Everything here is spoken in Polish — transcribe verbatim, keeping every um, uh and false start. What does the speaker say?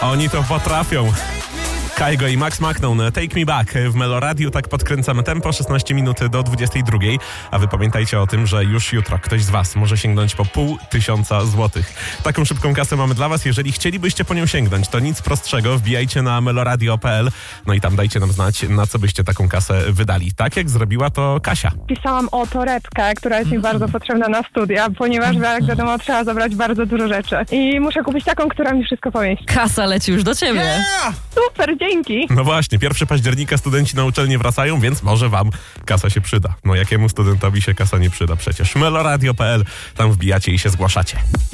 Oni to potrafią. Kaigo i Max Macnon, Take Me Back w Meloradiu. Tak podkręcamy tempo, szesnaście minut do dwudziestej drugiej. A wy pamiętajcie o tym, że już jutro ktoś z was może sięgnąć po pół tysiąca złotych. Taką szybką kasę mamy dla was. Jeżeli chcielibyście po nią sięgnąć, to nic prostszego. Wbijajcie na meloradio kropka p l, no i tam dajcie nam znać, na co byście taką kasę wydali. Tak jak zrobiła to Kasia. Pisałam o torebkę, która jest mi bardzo potrzebna na studia, ponieważ jak wiadomo trzeba zabrać bardzo dużo rzeczy. I muszę kupić taką, która mi wszystko pomieści. Kasa leci już do ciebie. Yeah! Super, dzięki. No właśnie, pierwszego października studenci na uczelnię wracają, więc może wam kasa się przyda. No jakiemu studentowi się kasa nie przyda przecież. meloradio kropka p l, tam wbijacie i się zgłaszacie.